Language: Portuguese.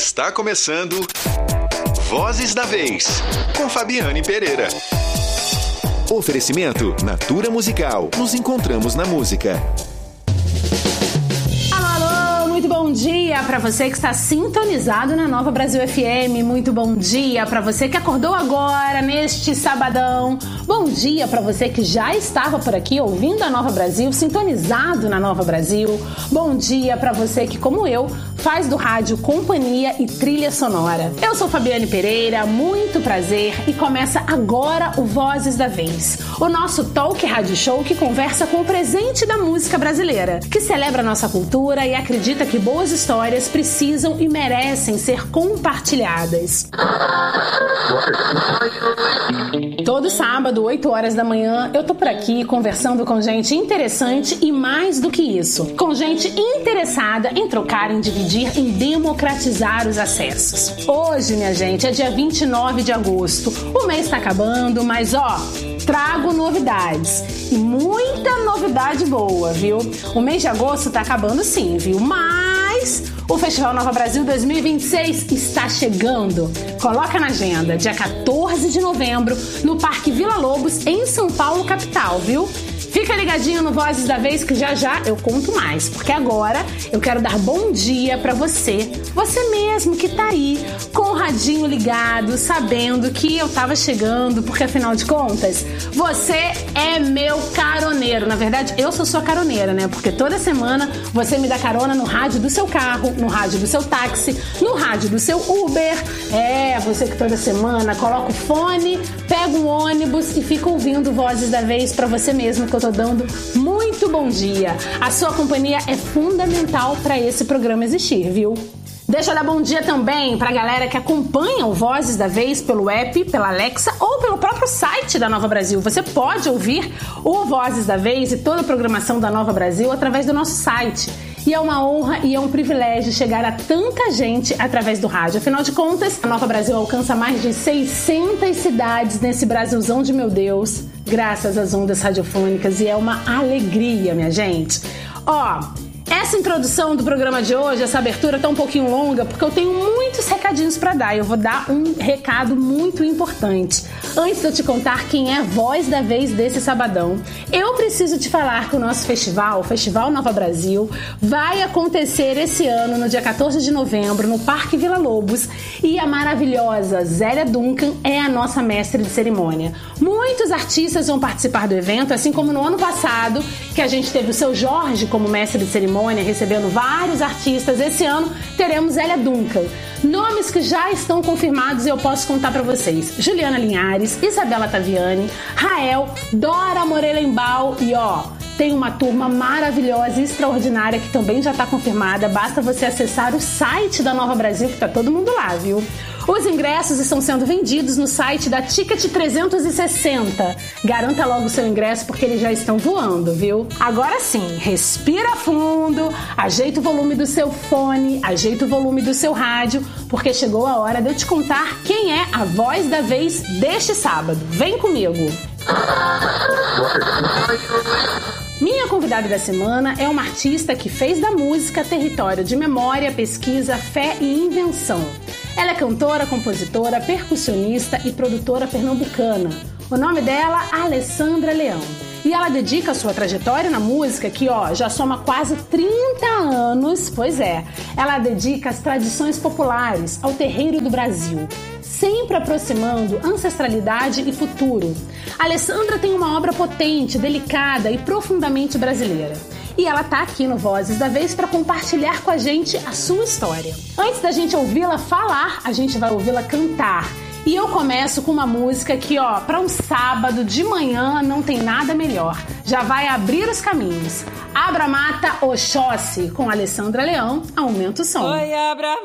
Está começando Vozes da Vez, com Fabiane Pereira. Oferecimento Natura Musical. Nos encontramos na música. Muito bom dia para você que está sintonizado na Nova Brasil FM. Muito bom dia para você que acordou agora neste sabadão. Bom dia para você que já estava por aqui ouvindo a Nova Brasil, sintonizado na Nova Brasil. Bom dia para você que, como eu, faz do rádio companhia e trilha sonora. Eu sou Fabiane Pereira, muito prazer, e começa agora o Vozes da Vez, o nosso talk rádio show que conversa com o presente da música brasileira, que celebra a nossa cultura e acredita que boas histórias precisam e merecem ser compartilhadas. Todo sábado, 8 horas da manhã, eu tô por aqui conversando com gente interessante e, mais do que isso, com gente interessada em trocar, em dividir, em democratizar os acessos. Hoje, minha gente, é dia 29 de agosto. O mês tá acabando, mas trago novidades. E muita novidade boa, viu? O mês de agosto tá acabando sim, viu? Mas o Festival Nova Brasil 2026 está chegando. Coloca na agenda, dia 14 de novembro, no Parque Vila Lobos, em São Paulo, capital, viu? Fica ligadinho no Vozes da Vez que já eu conto mais, porque agora eu quero dar bom dia pra você mesmo que tá aí com o radinho ligado, sabendo que eu tava chegando, porque afinal de contas, você é meu caroneiro. Na verdade, eu sou sua caroneira, né? Porque toda semana você me dá carona no rádio do seu carro, no rádio do seu táxi, no rádio do seu Uber. Você que toda semana coloca o fone, pega um ônibus e fica ouvindo Vozes da Vez pra você mesmo, que eu tô dando muito bom dia. A sua companhia é fundamental para esse programa existir, viu? Deixa eu dar bom dia também pra galera que acompanha o Vozes da Vez pelo app, pela Alexa ou pelo próprio site da Nova Brasil. Você pode ouvir o Vozes da Vez e toda a programação da Nova Brasil através do nosso site. E é uma honra e é um privilégio chegar a tanta gente através do rádio. Afinal de contas, a Nova Brasil alcança mais de 600 cidades nesse Brasilzão de meu Deus, graças às ondas radiofônicas, e é uma alegria, minha gente. Essa introdução do programa de hoje, essa abertura tá um pouquinho longa, porque eu tenho muitos recadinhos para dar. Eu vou dar um recado muito importante. Antes de eu te contar quem é a voz da vez desse sabadão, eu preciso te falar que o nosso festival, o Festival Nova Brasil, vai acontecer esse ano, no dia 14 de novembro, no Parque Vila Lobos, e a maravilhosa Zélia Duncan é a nossa mestre de cerimônia. Muitos artistas vão participar do evento, assim como no ano passado, que a gente teve o Seu Jorge como mestre de cerimônia, recebendo vários artistas. Esse ano teremos Zélia Duncan. Nomes que já estão confirmados e eu posso contar pra vocês: Juliana Linhares, Isabela Taviani, Rael, Dora Morelenbaum e tem uma turma maravilhosa e extraordinária que também já está confirmada. Basta você acessar o site da Nova Brasil, que tá todo mundo lá, viu? Os ingressos estão sendo vendidos no site da Ticket 360. Garanta logo o seu ingresso, porque eles já estão voando, viu? Agora sim, respira fundo, ajeita o volume do seu fone, ajeita o volume do seu rádio, porque chegou a hora de eu te contar quem é a voz da vez deste sábado. Vem comigo! Minha convidada da semana é uma artista que fez da música território de memória, pesquisa, fé e invenção. Ela é cantora, compositora, percussionista e produtora pernambucana. O nome dela é Alessandra Leão. E ela dedica a sua trajetória na música, que já soma quase 30 anos, pois é, ela dedica às tradições populares, ao terreiro do Brasil, sempre aproximando ancestralidade e futuro. A Alessandra tem uma obra potente, delicada e profundamente brasileira. E ela tá aqui no Vozes da Vez para compartilhar com a gente a sua história. Antes da gente ouvi-la falar, a gente vai ouvi-la cantar. E eu começo com uma música que, para um sábado de manhã não tem nada melhor. Já vai abrir os caminhos. Abra Mata Oxóssi, com Alessandra Leão. Aumenta o som. Oi, Abra